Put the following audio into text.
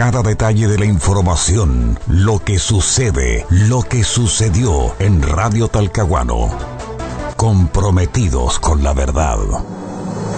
cada detalle de la información, lo que sucede, lo que sucedió en Radio Talcahuano. Comprometidos con la verdad.